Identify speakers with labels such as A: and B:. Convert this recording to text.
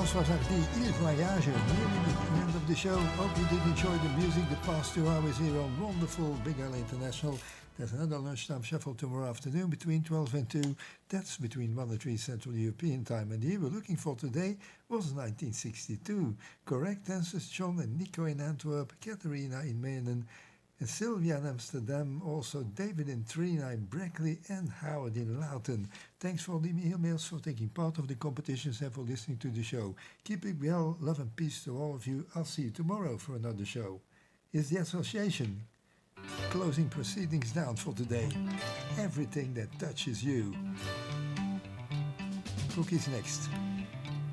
A: Jos was actually Il Voyage, nearly the end of the show. Hope you did enjoy the music the past 2 hours here on wonderful Big Isle International. There's another lunchtime shuffle tomorrow afternoon between 12 and 2. That's between 1 and 3 Central European Time. And the year we're looking for today was 1962. Correct answers: John and Nico in Antwerp, Katerina in Menen, and Sylvia in Amsterdam, also David in Trina in Brackley, and Howard in Loughton. Thanks for the emails, for taking part of the competitions, and for listening to the show. Keep it well, love and peace to all of you. I'll see you tomorrow for another show. It's the association closing proceedings down for today. Everything that touches you. Cookies next.